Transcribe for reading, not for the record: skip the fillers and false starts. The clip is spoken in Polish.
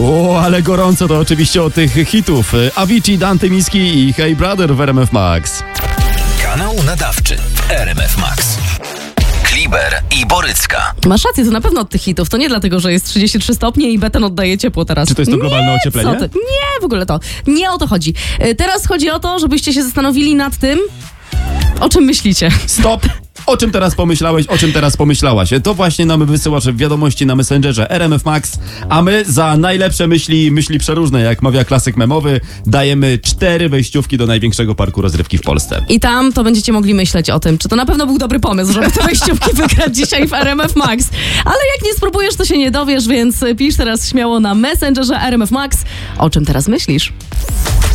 O, ale gorąco to oczywiście od tych hitów. Avicii, Dante Miski i Hey Brother w RMF Max. Kanał nadawczy RMF Max. Kliber i Borycka. Masz rację, to na pewno od tych hitów. To nie dlatego, że jest 33 stopnie i beton oddaje ciepło teraz. Czy to jest to globalne ocieplenie? Co ty? Nie, w ogóle to. Nie o to chodzi. Teraz chodzi o to, żebyście się zastanowili nad tym, o czym myślicie. Stop! O czym teraz pomyślałeś, o czym teraz pomyślałaś? To właśnie nam wysyłasz wiadomości na Messengerze RMF Max, a my za najlepsze myśli przeróżne, jak mawia klasyk memowy, dajemy 4 wejściówki do największego parku rozrywki w Polsce. I tam to będziecie mogli myśleć o tym, czy to na pewno był dobry pomysł, żeby te wejściówki wygrać dzisiaj w RMF Max. Ale jak nie spróbujesz, to się nie dowiesz, więc pisz teraz śmiało na Messengerze RMF Max. O czym teraz myślisz?